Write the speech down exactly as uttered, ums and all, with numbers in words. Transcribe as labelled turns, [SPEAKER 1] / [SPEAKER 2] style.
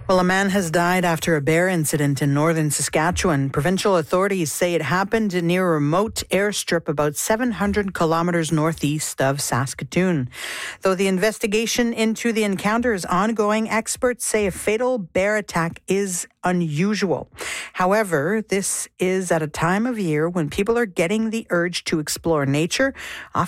[SPEAKER 1] Well, a man has died after a bear incident in northern Saskatchewan. Provincial authorities say it happened near a remote airstrip about seven hundred kilometres northeast of Saskatoon. Though the investigation into the encounter is ongoing, experts say a fatal bear attack is unusual. However, this is at a time of year when people are getting the urge to explore nature, often